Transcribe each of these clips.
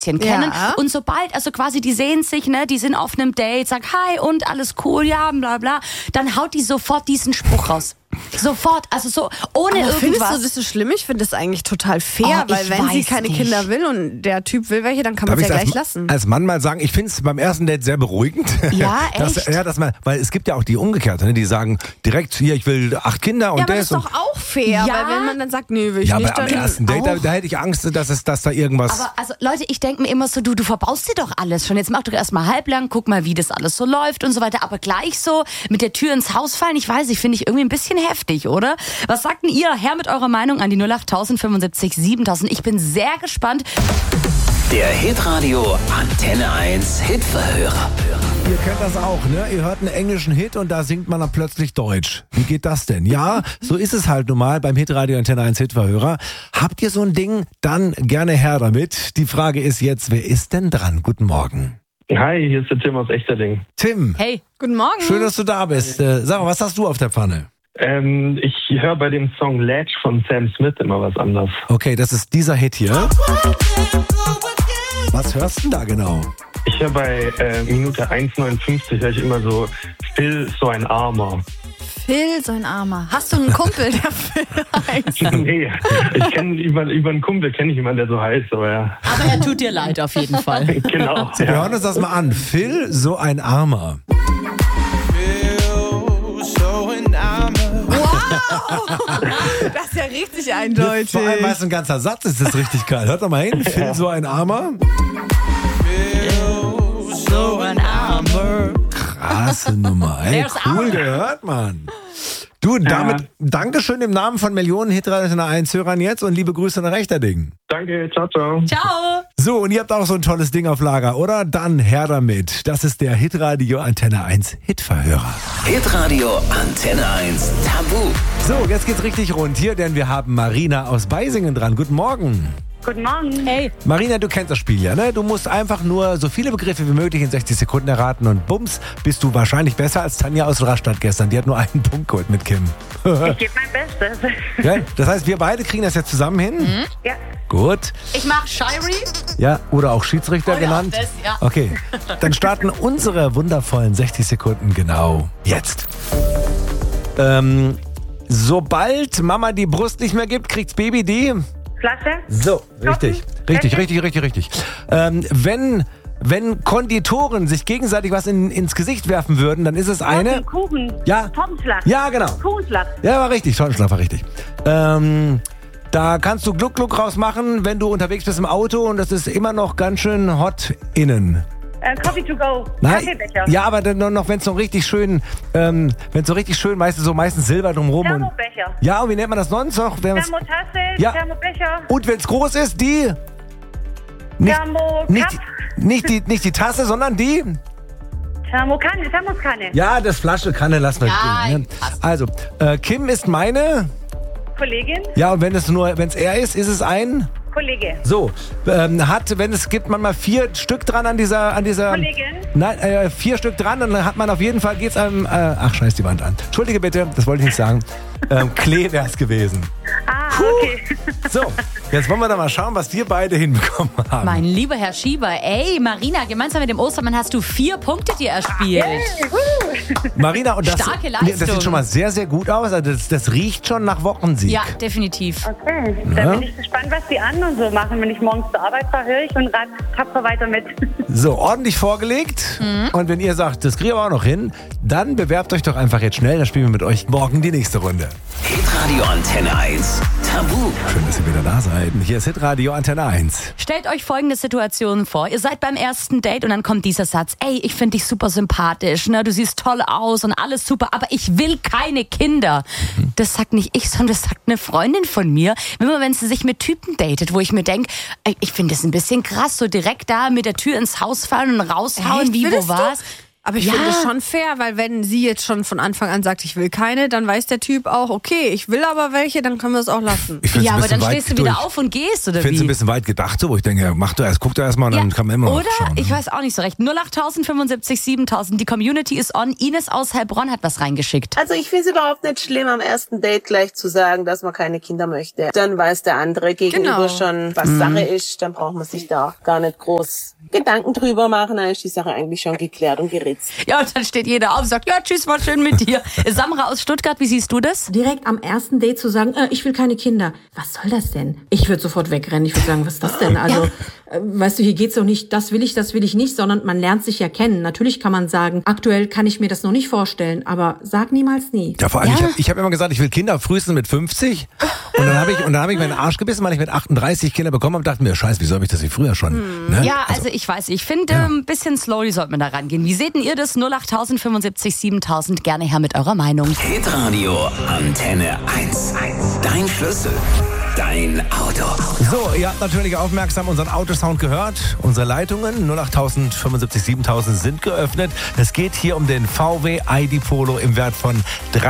kennen. Und sobald, also quasi die sehen sich, ne, die sind auf einem Date, sagen hi und alles cool, ja, bla bla, dann haut die sofort diesen Spruch raus. Sofort, also so ohne irgendwas. Findest du das so schlimm? Ich finde das eigentlich total fair, weil wenn sie keine Kinder will und der Typ will welche, dann kann man es ja gleich lassen. Als Mann mal sagen, ich finde es beim ersten Date sehr beruhigend. Ja, echt? Weil es gibt ja auch die Umgekehrte, ne, die sagen direkt, hier, ich will 8 Kinder und ja, aber das. das ist doch auch fair, weil wenn man dann sagt, nö, will ich nicht. nicht. Ja, aber am ersten Date, da hätte ich Angst, dass da irgendwas... Aber also Leute, ich denke mir immer so, du verbaust dir doch alles schon. Jetzt mach doch erstmal halblang, guck mal, wie das alles so läuft und so weiter. Aber gleich so mit der Tür ins Haus fallen, finde ich irgendwie ein bisschen heftig, oder? Was sagt denn ihr? Her mit eurer Meinung an die 08000 75 7000. Ich bin sehr gespannt. Der Hitradio Antenne 1 Hitverhörer. Ihr kennt das auch, ne? Ihr hört einen englischen Hit und da singt man dann plötzlich Deutsch. Wie geht das denn? Ja, so ist es halt nun mal beim Hitradio Antenne 1 Hitverhörer. Habt ihr so ein Ding? Dann gerne her damit. Die Frage ist jetzt, wer ist denn dran? Guten Morgen. Hi, hier ist der Tim aus Echterding. Tim. Hey. Guten Morgen. Schön, dass du da bist. Sag mal, was hast du auf der Pfanne? Ich höre bei dem Song Ledge von Sam Smith immer was anderes. Okay, das ist dieser Hit hier. Was hörst du denn da genau? Ich höre bei Minute 1,59 höre ich immer so, Phil, so ein Armer. Phil, so ein Armer. Hast du einen Kumpel, der Phil heißt? Nee, ich kenne über einen Kumpel kenne ich jemanden, der so heißt, aber ja. Aber er tut dir leid auf jeden Fall. Genau. Wir hören uns das mal an. Phil, so ein Armer. Das ist ja richtig eindeutig. Vor allem, weil es ein ganzer Satz ist, das richtig geil. Hört doch mal hin. Phil, so ein Armer. Phil, so ein Armer. Krasse Nummer. Ey, cool gehört, Mann. Du, damit Dankeschön im Namen von Millionen Hitradio 1 Hörern jetzt und liebe Grüße nach Echterding. Danke, ciao, ciao. Ciao. So, und ihr habt auch so ein tolles Ding auf Lager, oder? Dann her damit. Das ist der Hitradio Antenne 1 Hitverhörer. Hitradio Antenne 1 Tabu. So, jetzt geht's richtig rund hier, denn wir haben Marina aus Beisingen dran. Guten Morgen. Guten Morgen. Hey. Marina, du kennst das Spiel ja, ne? Du musst einfach nur so viele Begriffe wie möglich in 60 Sekunden erraten und bums, bist du wahrscheinlich besser als Tanja aus Rastatt gestern. Die hat nur einen Punkt geholt mit Kim. Ich gebe mein Bestes. Ja, das heißt, wir beide kriegen das jetzt zusammen hin? Mhm. Ja. Gut. Ich mach Shirey. Ja, oder auch Schiedsrichter genannt. Das, ja. Okay, dann starten unsere wundervollen 60 Sekunden genau jetzt. Sobald Mama die Brust nicht mehr gibt, kriegt's Baby die... Flasche? So, richtig. Flasche? Richtig. Wenn Konditoren sich gegenseitig was ins Gesicht werfen würden, dann ist es eine... Kuchen. Ja. Tortenschlag. Ja, genau. Kuchenschlag. Ja, war richtig. Tortenschlag war richtig. Da kannst du Gluck-Gluck rausmachen, wenn du unterwegs bist im Auto und das ist immer noch ganz schön hot innen. Coffee to go. Nein, Kaffeebecher. ja, aber dann noch, wenn es so richtig schön, meistens Silber drumherum. Thermobecher. Ja, und wie nennt man das sonst noch? Thermotasse, Ja. Thermobecher. Und wenn es groß ist, die... Nicht die Tasse, sondern die... Thermoskanne. Ja, das Flasche Kanne lassen wir Ja, stehen. Ne? Also, Kim ist meine... Kollegin. Ja, und wenn es er ist es ein... Kollege. So, wenn es gibt manchmal 4 Stück dran an dieser... Kollegin. Nein, 4 Stück dran, dann hat man auf jeden Fall, geht's einem... ach, scheiß die Wand an. Entschuldige bitte, das wollte ich nicht sagen. Klee wär's gewesen. Okay. So, jetzt wollen wir da mal schauen, was wir beide hinbekommen haben. Mein lieber Herr Schieber, ey, Marina, gemeinsam mit dem Ostermann hast du 4 Punkte dir erspielt. Marina, und das, Starke Leistung. das sieht schon mal sehr, sehr gut aus. Also das riecht schon nach Wochensieg. Ja, definitiv. Okay, dann bin ich gespannt, was die anderen so machen. Wenn ich morgens zur Arbeit fahre, höre ich und tapfer weiter mit. So, ordentlich vorgelegt. Und wenn ihr sagt, das kriegen wir auch noch hin, dann bewerbt euch doch einfach jetzt schnell. Dann spielen wir mit euch morgen die nächste Runde. Hitradio Antenne 1 Tabu. Schön, dass ihr wieder da seid. Hier ist Hitradio Antenne 1. Stellt euch folgende Situation vor. Ihr seid beim ersten Date und dann kommt dieser Satz. Ey, ich finde dich super sympathisch, ne? Du siehst toll aus und alles super, aber ich will keine Kinder. Das sagt nicht ich, sondern das sagt eine Freundin von mir. Immer wenn sie sich mit Typen datet, wo ich mir denke, ich finde das ein bisschen krass, so direkt da mit der Tür ins Haus fallen und raushauen, wie, wo, was. Aber ich finde es schon fair, weil wenn sie jetzt schon von Anfang an sagt, ich will keine, dann weiß der Typ auch, okay, ich will aber welche, dann können wir es auch lassen. Ja, aber dann stehst du wieder auf und gehst, oder wie? Ich finde es ein bisschen weit gedacht, so, wo ich denke, guck doch erst mal, dann kann man immer noch schauen. Ich weiß auch nicht so recht. 08000 75 7000, die Community ist on. Ines aus Heilbronn hat was reingeschickt. Also ich finde es überhaupt nicht schlimm, am ersten Date gleich zu sagen, dass man keine Kinder möchte. Dann weiß der andere gegenüber schon, was Sache ist. Dann braucht man sich da gar nicht groß Gedanken drüber machen. Dann ist die Sache eigentlich schon geklärt und geritzt. Ja, und dann steht jeder auf und sagt, ja, tschüss, war schön mit dir. Samra aus Stuttgart, wie siehst du das? Direkt am ersten Date zu sagen, ich will keine Kinder. Was soll das denn? Ich würde sofort wegrennen. Ich würde sagen, was ist das denn? Also, weißt du, hier geht's doch nicht, das will ich nicht, sondern man lernt sich ja kennen. Natürlich kann man sagen, aktuell kann ich mir das noch nicht vorstellen, aber sag niemals nie. Ja, vor allem, ich hab immer gesagt, ich will Kinder frühestens mit 50. Und dann habe ich meinen Arsch gebissen, weil ich mit 38 Kinder bekommen habe und dachte mir, scheiße, wieso habe ich das nicht früher schon? Ne? Ja, also ich weiß, ich finde, ein bisschen slowly sollte man da rangehen. Wie seht denn ihr das? 08000 75 7000, gerne her mit eurer Meinung. Hitradio Antenne 1. Dein Schlüssel. Dein Auto. So, ihr habt natürlich aufmerksam unseren Autosound gehört. Unsere Leitungen 08000 75 7000 sind geöffnet. Es geht hier um den VW ID Polo im Wert von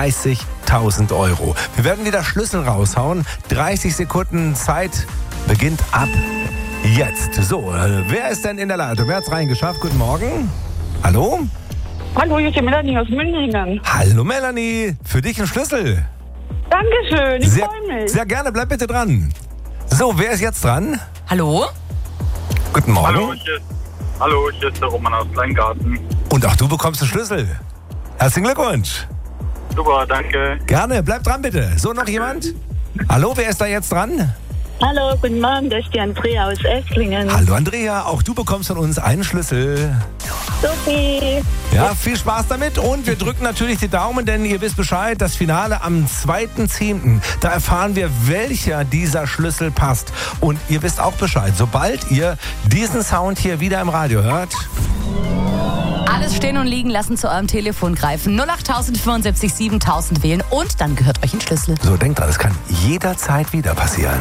30.000 Euro. Wir werden dir das Schlüssel raushauen. 30 Sekunden Zeit beginnt ab jetzt. So, wer ist denn in der Leitung? Wer hat's reingeschafft? Guten Morgen. Hallo? Hallo, hier ist die Melanie aus München. Hallo Melanie, für dich ein Schlüssel. Dankeschön, ich freue mich. Sehr gerne, bleib bitte dran. So, wer ist jetzt dran? Hallo? Guten Morgen. Hallo, hier ist der Roman aus Kleingarten. Und auch du bekommst einen Schlüssel. Herzlichen Glückwunsch. Super, danke. Gerne, bleib dran bitte. So, noch jemand? Hallo, wer ist da jetzt dran? Hallo, guten Morgen, das ist die Andrea aus Esslingen. Hallo Andrea, auch du bekommst von uns einen Schlüssel. Sophie. Ja, viel Spaß damit und wir drücken natürlich die Daumen, denn ihr wisst Bescheid, das Finale am 2.10. Da erfahren wir, welcher dieser Schlüssel passt. Und ihr wisst auch Bescheid, sobald ihr diesen Sound hier wieder im Radio hört. Alles stehen und liegen lassen, zu eurem Telefon greifen. 08000 75 7000 wählen und dann gehört euch ein Schlüssel. So, denkt dran, das kann jederzeit wieder passieren.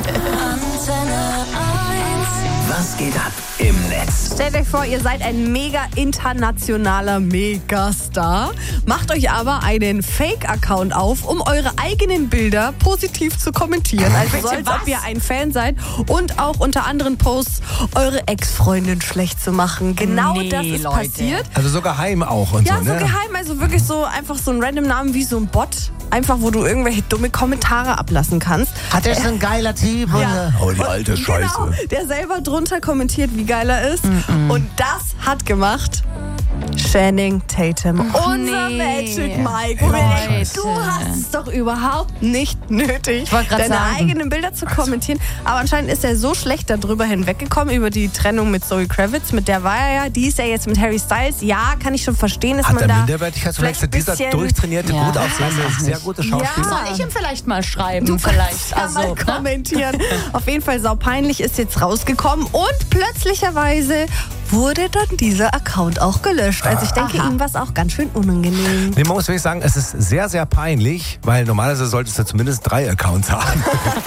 Was geht ab im Netz? Stellt euch vor, ihr seid ein mega internationaler Megastar, macht euch aber einen Fake-Account auf, um eure eigenen Bilder positiv zu kommentieren. Also so, als ob ihr ein Fan seid und auch unter anderen Posts eure Ex-Freundin schlecht zu machen. Genau das ist passiert. Also so geheim auch und ja, so, ne? Ja, so geheim, also wirklich so einfach so ein random Namen wie so ein Bot. Einfach, wo du irgendwelche dumme Kommentare ablassen kannst. Hat er so ein geiler Typ? Ja. Oh, die alte Scheiße. Genau, der selber drunter kommentiert, wie geil er ist. Und das hat gemacht Channing Tatum. Unser Magic Mike. Du hast es doch überhaupt nicht nötig, deine eigenen Bilder zu kommentieren. Aber anscheinend ist er so schlecht darüber hinweggekommen, über die Trennung mit Zoe Kravitz. Mit der war er ja. Die ist ja jetzt mit Harry Styles. Ja, kann ich schon verstehen, dass hat man da Minderwertigkeitskomplexe, dieser durchtrainierte, gut aussehende, sehr gute Schauspieler. Soll ich ihm vielleicht mal schreiben? Du vielleicht ja mal kommentieren. Auf jeden Fall saupeinlich ist jetzt rausgekommen und plötzlicherweise wurde dann dieser Account auch gelöscht. Also ich denke, ihm war es auch ganz schön unangenehm. Nee, man muss wirklich sagen, es ist sehr, sehr peinlich, weil normalerweise solltest du zumindest 3 Accounts haben.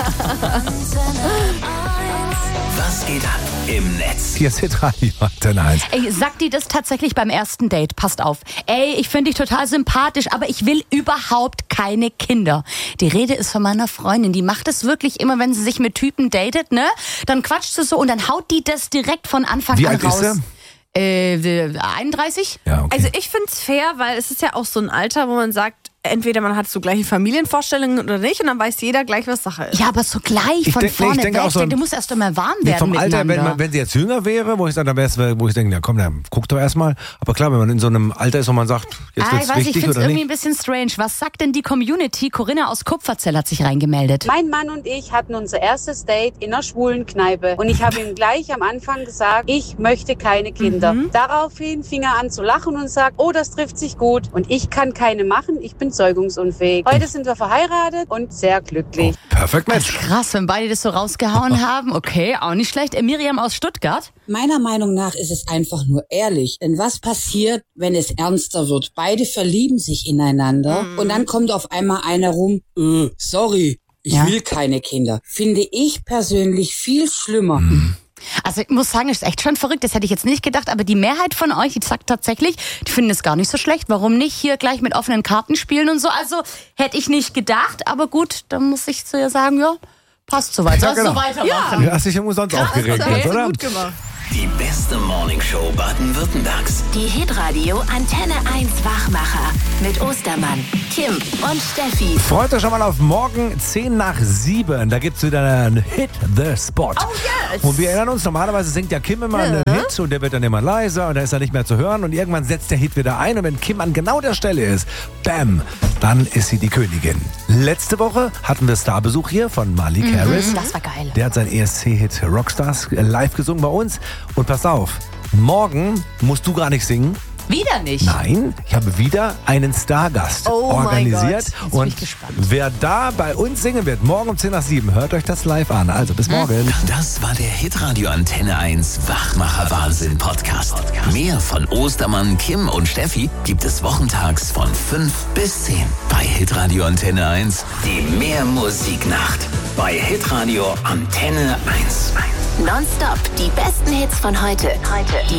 Was geht ab im Netz? Hier ist Hitradio Antenne 1. Ey, sagt die das tatsächlich beim ersten Date? Passt auf. Ey, ich finde dich total sympathisch, aber ich will überhaupt keine Kinder. Die Rede ist von meiner Freundin. Die macht es wirklich immer, wenn sie sich mit Typen datet, ne? Dann quatscht sie so und dann haut die das direkt von Anfang an raus. Wie alt ist sie? 31? Ja, okay. Also ich finde es fair, weil es ist ja auch so ein Alter, wo man sagt, entweder man hat so gleiche Familienvorstellungen oder nicht und dann weiß jeder gleich, was Sache ist. Ja, aber so gleich von vorne weg. Du musst erst einmal warm werden vom Alter, miteinander. wenn sie jetzt jünger wäre, wo ich sage, wo ich denke, na komm, dann guck doch erstmal. Aber klar, wenn man in so einem Alter ist, wo man sagt, jetzt wird's wichtig ich finde es oder irgendwie nicht. ein bisschen strange. Was sagt denn die Community? Corinna aus Kupferzell hat sich reingemeldet. Mein Mann und ich hatten unser erstes Date in einer schwulen Kneipe und ich habe ihm gleich am Anfang gesagt, ich möchte keine Kinder. Daraufhin fing er an zu lachen und sagt, oh, das trifft sich gut und ich kann keine machen, ich bin zeugungsunfähig. Heute sind wir verheiratet und sehr glücklich. Oh, perfekt, Mensch. Krass, wenn beide das so rausgehauen haben. Okay, auch nicht schlecht. Miriam aus Stuttgart. Meiner Meinung nach ist es einfach nur ehrlich. Denn was passiert, wenn es ernster wird? Beide verlieben sich ineinander und dann kommt auf einmal einer rum, sorry, ich will keine Kinder. Finde ich persönlich viel schlimmer. Also ich muss sagen, das ist echt schon verrückt, das hätte ich jetzt nicht gedacht, aber die Mehrheit von euch, die sagt tatsächlich, die finden es gar nicht so schlecht. Warum nicht hier gleich mit offenen Karten spielen und so? Also hätte ich nicht gedacht, aber gut, dann muss ich zu ihr sagen, ja, passt soweit. Ja, genau. So weitermachen. Du hast dich umsonst aufgeregt, jetzt, oder? Gut gemacht. Die beste Morningshow Baden-Württembergs. Die Hitradio Antenne 1 Wachmacher mit Ostermann, Kim und Steffi. Freut euch schon mal auf morgen 6:50. Da gibt's wieder einen Hit the Spot. Oh yes. Und wir erinnern uns, normalerweise singt ja Kim immer einen Hit und der wird dann immer leiser und dann ist er nicht mehr zu hören und irgendwann setzt der Hit wieder ein und wenn Kim an genau der Stelle ist, bam, dann ist sie die Königin. Letzte Woche hatten wir Starbesuch hier von Malik Harris. Das war geil. Der hat seinen ESC-Hit Rockstars live gesungen bei uns. Und pass auf, morgen musst du gar nicht singen. Wieder nicht? Nein, ich habe wieder einen Stargast organisiert. Und wer da bei uns singen wird, morgen um 6:50, hört euch das live an. Also bis morgen. Das war der Hitradio Antenne 1 Wachmacher Wahnsinn Podcast. Mehr von Ostermann, Kim und Steffi gibt es wochentags von 5 bis 10 bei Hitradio Antenne 1. Die Mehrmusiknacht bei Hitradio Antenne 1. Nonstop die besten Hits von heute. Die